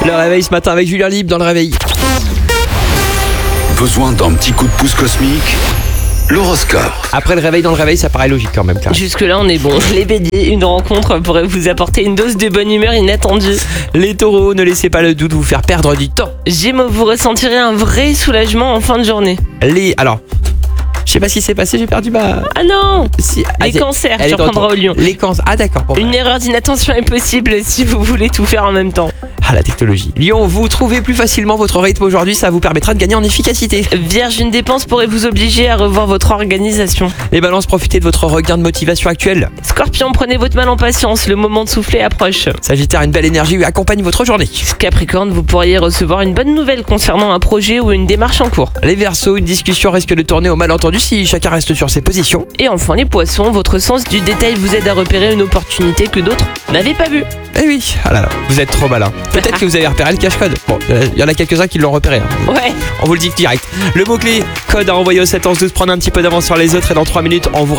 Le réveil ce matin avec Julien Libre dans le réveil. Besoin d'un petit coup de pouce cosmique? L'horoscope. Après le réveil dans le réveil, ça paraît logique quand même. Car... Jusque-là, on est bon. Les béliers, une rencontre pourrait vous apporter une dose de bonne humeur inattendue. Les taureaux, ne laissez pas le doute vous faire perdre du temps. Gémeaux, vous ressentirez un vrai soulagement en fin de journée. Alors, je sais pas ce qui s'est passé, j'ai perdu ma... Ah non, Les cancers, tu reprendras au lion. Les cancers, ah d'accord. Bon, Une erreur d'inattention est possible si vous voulez tout faire en même temps. Ah, la technologie. Lion, vous trouvez plus facilement votre rythme aujourd'hui, ça vous permettra de gagner en efficacité. Vierge, une dépense pourrait vous obliger à revoir votre organisation. Les balances, profitez de votre regain de motivation actuel. Scorpion, prenez votre mal en patience, le moment de souffler approche. Sagittaire, une belle énergie accompagne votre journée. Capricorne, vous pourriez recevoir une bonne nouvelle concernant un projet ou une démarche en cours. Les Verseaux, une discussion risque de tourner au malentendu si chacun reste sur ses positions. Et enfin les Poissons, votre sens du détail vous aide à repérer une opportunité que d'autres n'avaient pas vue. Eh oui, ah là là, vous êtes trop malin. Peut-être que vous avez repéré le cache-code. Bon, il y en a quelques-uns qui l'ont repéré. Hein. Ouais. On vous le dit direct. Le mot-clé, code à envoyer au 7 11 12, prendre un petit peu d'avance sur les autres et dans 3 minutes, on vous